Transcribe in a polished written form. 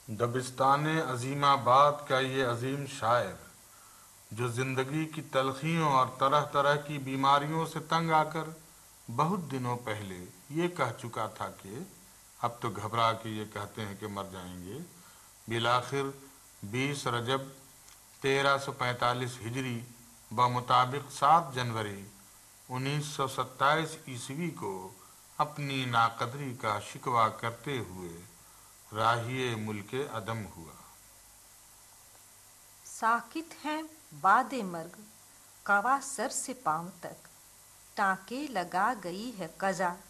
दबिस्तान अजीमाबाद का ये अजीम शायर, जो जिंदगी की तलखियों और तरह तरह की बीमारियों से तंग आकर बहुत दिनों पहले ये कह चुका था कि अब तो घबरा के ये कहते हैं कि मर जाएंगे, बिलाखिर 20 रजब 1345 हिजरी बमुताबिक 7 जनवरी 1927 ईस्वी को अपनी नाकदरी का शिकवा करते हुए राहिए मुल्के अदम हुआ। साकित हैं बादे मर्ग, कवा सर से पांव तक, टाके लगा गई है कजा।